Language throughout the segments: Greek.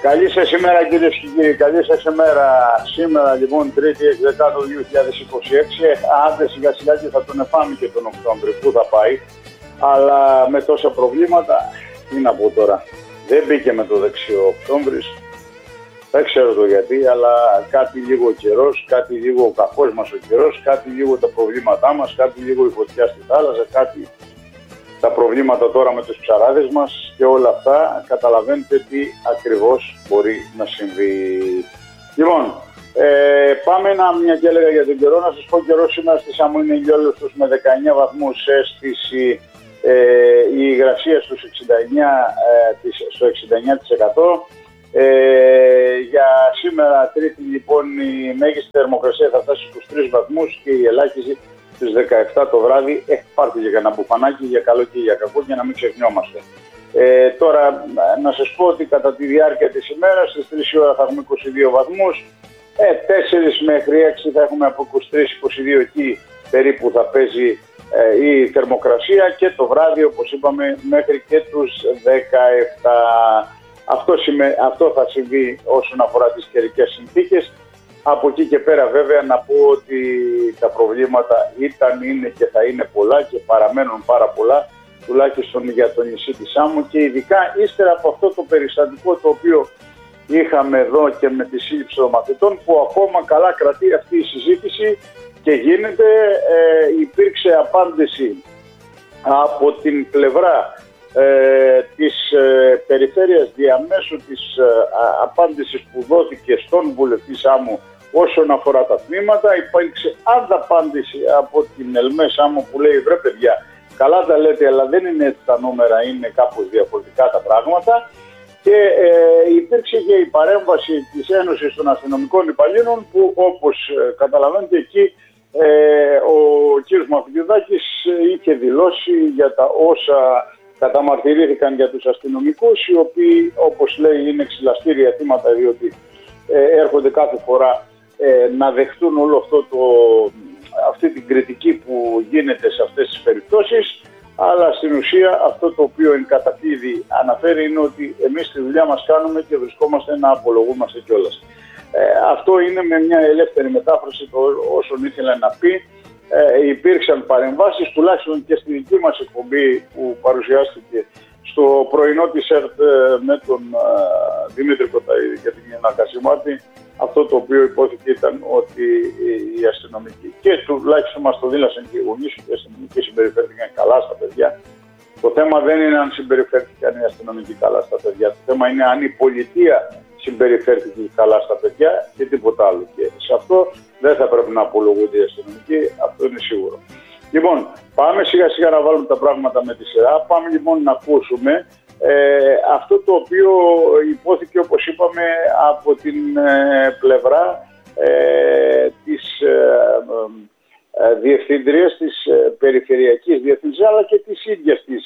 Καλή σας ημέρα κυρίες και κύριοι, καλή σας ημέρα. Σήμερα λοιπόν 3η 10 του 2026, άντε σιγά σιγά και θα τον εφάμε και τον Οκτώβριο, πού θα πάει. Αλλά με τόσα προβλήματα, τι να πω τώρα, δεν μπήκε με το δεξιό Οκτώβρης. Δεν ξέρω το γιατί, αλλά κάτι λίγο ο καιρός, κάτι λίγο ο κακός μας ο καιρός, κάτι λίγο τα προβλήματά μας, κάτι λίγο η φωτιά στη θάλασσα, κάτι τα προβλήματα τώρα με τους ψαράδες μας και όλα αυτά, καταλαβαίνετε τι ακριβώς μπορεί να συμβεί. Λοιπόν, πάμε μια και έλεγα για τον καιρό, να σας πω καιρό σήμερα στη Σάμο είναι ηλιόλουστος με 19 βαθμούς αίσθηση, η υγρασία στο 69%. Για σήμερα Τρίτη λοιπόν η μέγιστη θερμοκρασία θα φτάσει στους 23 βαθμούς και η ελάχιστη στις 17 το βράδυ. Πάρτε και κανένα μπουφανάκι για καλό και για κακό για να μην ξεχνιόμαστε. Τώρα να σας πω ότι κατά τη διάρκεια της ημέρας στις 3 η ώρα θα έχουμε 22 βαθμούς, 4 μέχρι 6 θα έχουμε από 23-22 εκεί περίπου θα παίζει η θερμοκρασία και το βράδυ όπως είπαμε μέχρι και τους 17. Αυτό θα συμβεί όσον αφορά τις καιρικές συνθήκες. Από εκεί και πέρα βέβαια να πω ότι τα προβλήματα ήταν, είναι και θα είναι πολλά και παραμένουν πάρα πολλά, τουλάχιστον για το νησί της Σάμου και ειδικά ύστερα από αυτό το περιστατικό το οποίο είχαμε εδώ και με τη σύλληψη των μαθητών που ακόμα καλά κρατεί αυτή η συζήτηση και γίνεται. Υπήρξε απάντηση από την πλευρά της περιφέρειας διαμέσου της απάντησης που δόθηκε στον βουλευτή Σάμου όσον αφορά τα τμήματα. Υπήρξε ανταπάντηση από την ΕΛΜΕ Σάμου που λέει βρε παιδιά, καλά τα λέτε αλλά δεν είναι έτσι τα νούμερα, είναι κάπως διαφορετικά τα πράγματα. Και υπήρξε και η παρέμβαση της Ένωσης των Αστυνομικών Υπαλλήλων που όπως καταλαβαίνετε εκεί ο κ. Μαυριδάκης είχε δηλώσει για τα όσα καταμαρτυρήθηκαν για τους αστυνομικούς, οι οποίοι όπως λέει είναι ξυλαστήρια θύματα διότι έρχονται κάθε φορά να δεχτούν όλο αυτή την κριτική που γίνεται σε αυτές τις περιπτώσεις, αλλά στην ουσία αυτό το οποίο εν καταφύγει αναφέρει είναι ότι εμείς τη δουλειά μας κάνουμε και βρισκόμαστε να απολογούμαστε κιόλας. Αυτό είναι με μια ελεύθερη μετάφραση όσων ήθελα να πει. Υπήρξαν παρεμβάσεις τουλάχιστον και στη δική μας εκπομπή που παρουσιάστηκε στο πρωινό της ΕΡΤ με τον Δημήτρη Κοταίδη και την Γιάννα Κασιμάτη. Αυτό το οποίο υπόθηκε ήταν ότι οι αστυνομικοί και τουλάχιστον μας το δήλωσαν και οι γονείς και οι αστυνομικοί συμπεριφέρθηκαν καλά στα παιδιά. Το θέμα δεν είναι αν συμπεριφέρθηκαν οι αστυνομικοί καλά στα παιδιά. Το θέμα είναι αν η πολιτεία συμπεριφέρθηκε καλά στα παιδιά και τίποτα άλλο. Και σε αυτό δεν θα πρέπει να απολογούνται οι αστυνομικοί, αυτό είναι σίγουρο. Λοιπόν, πάμε σιγά σιγά να βάλουμε τα πράγματα με τη σειρά. Πάμε λοιπόν να ακούσουμε αυτό το οποίο υπόθηκε όπως είπαμε από την πλευρά της διευθύντριας, της περιφερειακής διευθύντριας αλλά και της ίδιας της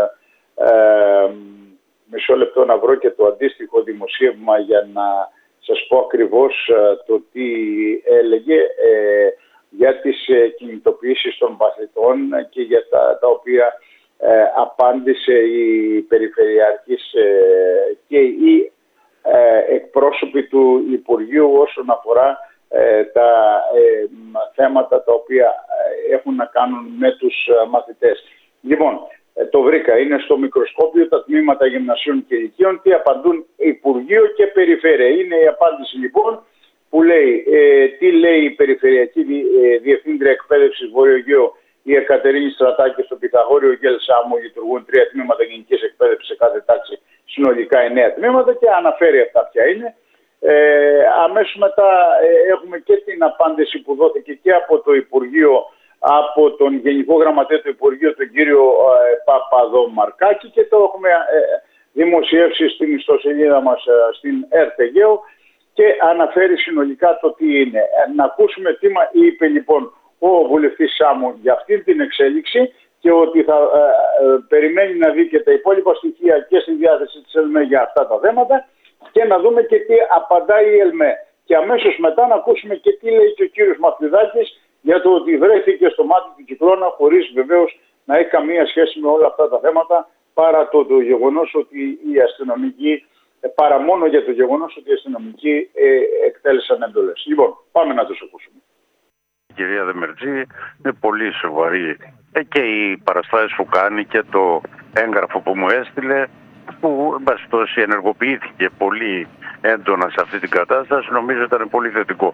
μισό λεπτό να βρω και το αντίστοιχο δημοσίευμα για να σας πω ακριβώς το τι έλεγε για τις κινητοποιήσεις των παθητών και για τα οποία απάντησε η Περιφερειάρχης και οι εκπρόσωποι του Υπουργείου όσον αφορά τα θέματα τα οποία έχουν να κάνουν με τους μαθητές. Λοιπόν, το βρήκα, είναι στο μικροσκόπιο τα τμήματα γυμνασίων και ηλικίων, τι απαντούν Υπουργείο και Περιφέρεια. Είναι η απάντηση λοιπόν που λέει, τι λέει η Περιφερειακή Διευθύντρια Εκπαίδευσης Βορειογαίου η Εκατερίνη Στρατάκη στο Πυθαγόριο Γέλ Σάμου λειτουργούν 3 τμήματα γενικής εκπαίδευσης σε κάθε τάξη, συνολικά 9 τμήματα και αναφέρει αυτά ποια είναι. Αμέσως μετά έχουμε και την απάντηση που δόθηκε και από το Υπουργείο, από τον Γενικό Γραμματέα του Υπουργείου, τον κύριο Παπαδομαρκάκη και το έχουμε δημοσιεύσει στην ιστοσελίδα μας στην ΕΡΤ Αιγαίου και αναφέρει συνολικά το τι είναι. Να ακούσουμε τι είπε λοιπόν ο βουλευτής Σάμου για αυτή την εξέλιξη και ότι θα περιμένει να δει και τα υπόλοιπα στοιχεία και στη διάθεση της ΕΛΜΕ για αυτά τα θέματα και να δούμε και τι απαντάει η ΕΛΜΕ. Και αμέσως μετά να ακούσουμε και τι λέει και ο κύριος Μαυριδάκης για το ότι βρέθηκε στο μάτι του κυκλώνα χωρίς βεβαίως να έχει καμία σχέση με όλα αυτά τα θέματα παρά το γεγονός ότι οι αστυνομικοί παρά μόνο για το γεγονός ότι οι αστυνομικοί εκτέλεσαν εντολές. Λοιπόν, πάμε να τους ακούσουμε. Η κυρία Δεμερτζή είναι πολύ σοβαρή και οι παραστάσεις που κάνει και το έγγραφο που μου έστειλε, που μπαστός ενεργοποιήθηκε πολύ έντονα σε αυτή την κατάσταση, νομίζω ήταν πολύ θετικό.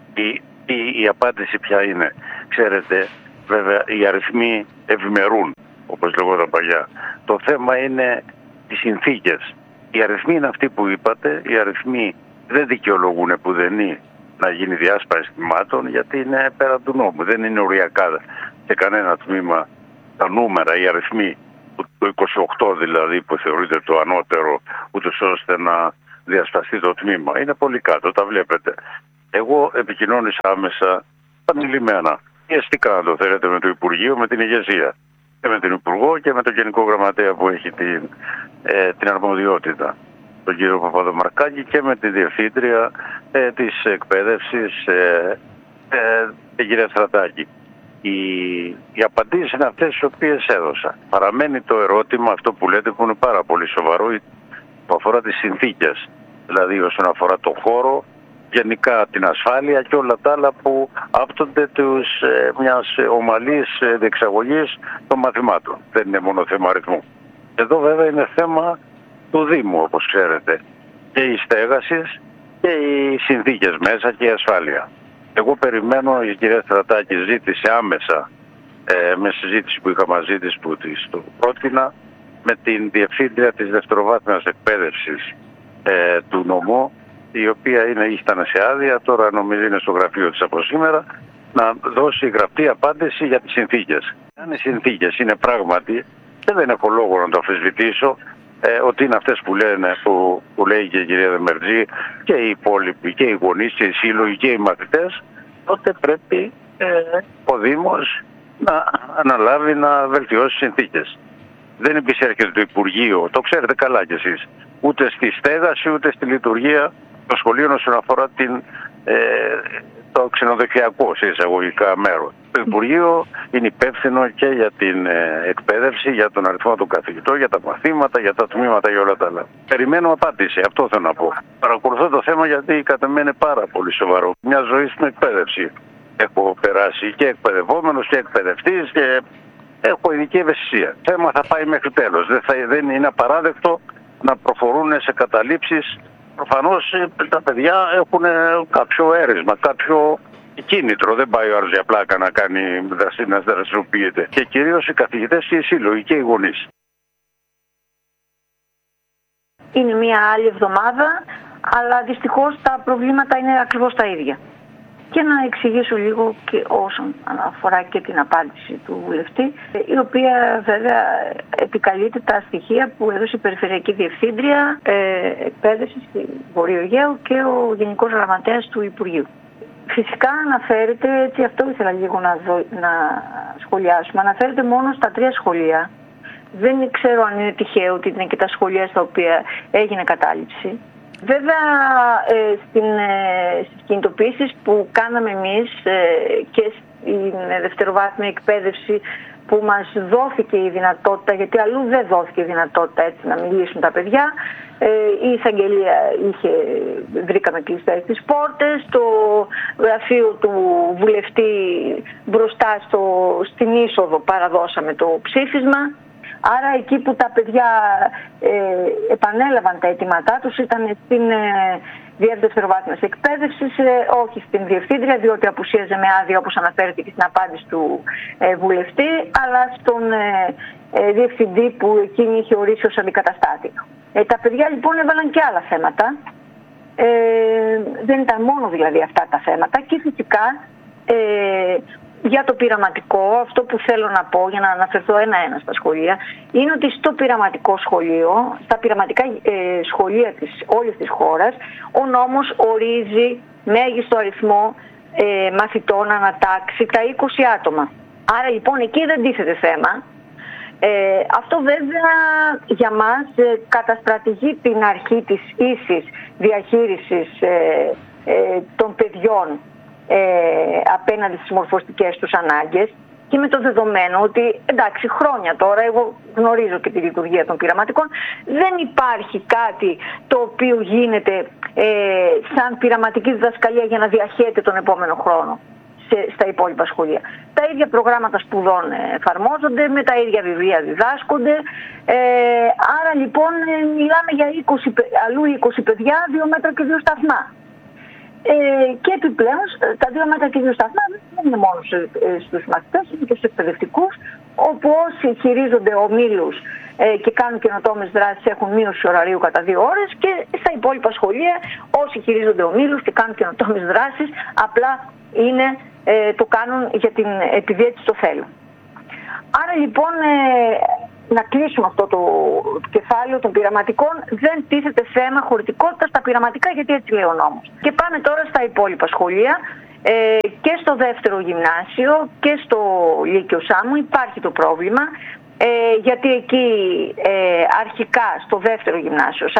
Η απάντηση ποια είναι? Ξέρετε, βέβαια οι αριθμοί ευημερούν, όπως λεγόταν παλιά. Το θέμα είναι οι συνθήκες. Οι αριθμοί είναι αυτοί που είπατε, οι αριθμοί δεν δικαιολογούν επουδενή να γίνει διάσπαση τμήματων, γιατί είναι πέρα του νόμου. Δεν είναι οριακά σε κανένα τμήμα τα νούμερα, οι αριθμοί, το 28 δηλαδή που θεωρείται το ανώτερο, ούτως ώστε να διασπαστεί το τμήμα. Είναι πολύ κάτω, τα βλέπετε. Εγώ επικοινώνησα άμεσα, επανειλημμένα, πιεστικά να το θέλετε, με το Υπουργείο, με την ηγεσία. Και με τον Υπουργό και με τον Γενικό Γραμματέα που έχει την αρμοδιότητα, τον κύριο Παπαδομαρκάκη, και με τη Διευθύντρια της Εκπαίδευσης, την κυρία Στρατάκη. Οι απαντήσεις είναι αυτές τις οποίες έδωσα. Παραμένει το ερώτημα, αυτό που λέτε, που είναι πάρα πολύ σοβαρό, που αφορά τις συνθήκες. Δηλαδή όσον αφορά το χώρο, γενικά την ασφάλεια και όλα τα άλλα που άπτονται μιας ομαλής διεξαγωγής των μαθημάτων. Δεν είναι μόνο θέμα αριθμού. Εδώ βέβαια είναι θέμα του Δήμου, όπως ξέρετε. Και η στέγαση και οι συνθήκες μέσα και η ασφάλεια. Εγώ περιμένω, η κυρία Στρατάκη ζήτησε άμεσα, με συζήτηση που είχα μαζί της, που της το πρότεινα, με την Διευθύντρια της Δευτεροβάθμιας Εκπαίδευσης του νομού, η οποία ήταν σε άδεια, τώρα νομίζω είναι στο γραφείο της από σήμερα, να δώσει γραπτή απάντηση για τις συνθήκες. Αν οι συνθήκες είναι πράγματι, και δεν έχω λόγο να το αμφισβητήσω, ότι είναι αυτές που λέει και η κυρία Δεμερτζή και οι υπόλοιποι και οι γονείς και οι σύλλογοι και οι μαθητές, τότε πρέπει ο Δήμος να αναλάβει να βελτιώσει συνθήκες. Δεν επισέρχεται το Υπουργείο, το ξέρετε καλά κι εσείς, ούτε στη στέγαση ούτε στη λειτουργία των σχολείων όσον αφορά το ξενοδοχειακό σε εισαγωγικά μέρος. Το Υπουργείο είναι υπεύθυνο και για την εκπαίδευση, για τον αριθμό των καθηγητών, για τα μαθήματα, για τα τμήματα, για όλα τα άλλα. Περιμένω απάντηση, αυτό θέλω να πω. Παρακολουθώ το θέμα γιατί κατά μένα είναι πάρα πολύ σοβαρό. Μια ζωή στην εκπαίδευση έχω περάσει, και εκπαιδευόμενος και εκπαιδευτής, και έχω ειδική ευαισθησία. Το θέμα θα πάει μέχρι τέλος. Δεν είναι απαράδεκτο να προχωρούν σε καταλήψεις. Προφανώς τα παιδιά έχουν κάποιο έρισμα, κάποιο κίνητρο. Δεν πάει ο άλλος για πλάκα να δραστηριοποιείται. Και κυρίως οι καθηγητές και οι σύλλογοι και οι γονείς. Είναι μια άλλη εβδομάδα, αλλά δυστυχώς τα προβλήματα είναι ακριβώς τα ίδια. Και να εξηγήσω λίγο και όσον αφορά και την απάντηση του βουλευτή, η οποία βέβαια επικαλείται τα στοιχεία που έδωσε η Περιφερειακή Διευθύντρια Εκπαίδευσης στη Βορείου Αιγαίου και ο Γενικός Γραμματέας του Υπουργείου. Φυσικά αναφέρεται, έτσι αυτό ήθελα λίγο να σχολιάσουμε, αναφέρεται μόνο στα 3 σχολεία. Δεν ξέρω αν είναι τυχαίο ότι είναι και τα σχολεία στα οποία έγινε κατάληψη. Βέβαια, στις κινητοποιήσεις που κάναμε εμείς και στην δευτεροβάθμια εκπαίδευση, που μας δόθηκε η δυνατότητα, γιατί αλλού δεν δόθηκε η δυνατότητα έτσι να μιλήσουν τα παιδιά, η εισαγγελία βρήκαμε κλειστές τις πόρτες, το γραφείο του βουλευτή μπροστά στην είσοδο παραδώσαμε το ψήφισμα. Άρα εκεί που τα παιδιά επανέλαβαν τα αιτήματά τους ήταν στην δευτεροβάθμιας εκπαίδευσης, όχι στην Διευθύντρια, διότι απουσίαζε με άδεια, όπως αναφέρεται και στην απάντηση του βουλευτή, αλλά στον διευθυντή που εκείνη είχε ορίσει ως αντικαταστάτη. Τα παιδιά λοιπόν έβαλαν και άλλα θέματα. Δεν ήταν μόνο δηλαδή αυτά τα θέματα, και φυσικά για το πειραματικό, αυτό που θέλω να πω, για να αναφερθώ ένα-ένα στα σχολεία, είναι ότι στο πειραματικό σχολείο, στα πειραματικά σχολεία όλης της χώρας, ο νόμος ορίζει μέγιστο αριθμό μαθητών ανατάξει τα 20 άτομα. Άρα λοιπόν εκεί δεν τίθεται θέμα. Αυτό βέβαια για μας καταστρατηγεί την αρχή της ίσης διαχείρισης των παιδιών απέναντι στις μορφωστικές τους ανάγκες, και με το δεδομένο ότι, εντάξει, χρόνια τώρα, εγώ γνωρίζω και τη λειτουργία των πειραματικών, δεν υπάρχει κάτι το οποίο γίνεται σαν πειραματική διδασκαλία για να διαχέεται τον επόμενο χρόνο στα υπόλοιπα σχολεία. Τα ίδια προγράμματα σπουδών εφαρμόζονται, με τα ίδια βιβλία διδάσκονται. Άρα λοιπόν μιλάμε για 20 παιδιά, 2 μέτρα και 2 σταθμά. Και επιπλέον τα 2 μέτρα και 2 σταθμά δεν είναι μόνο στους μαθητές, είναι και στους εκπαιδευτικούς, όπου όσοι χειρίζονται ομίλους και κάνουν καινοτόμες δράσεις έχουν μείωση ωραρίου κατά 2 ώρες, και στα υπόλοιπα σχολεία όσοι χειρίζονται ομίλους και κάνουν καινοτόμες δράσεις απλά το κάνουν για την επιδιέτηση στο θέλω. Άρα λοιπόν να κλείσουμε αυτό το κεφάλαιο των πειραματικών. Δεν τίθεται θέμα χωρητικότητα στα πειραματικά, γιατί έτσι λέει ο νόμος. Και πάμε τώρα στα υπόλοιπα σχολεία. Και στο δεύτερο γυμνάσιο και στο Λύκειο Σάμου υπάρχει το πρόβλημα, γιατί εκεί αρχικά στο δεύτερο γυμνάσιο,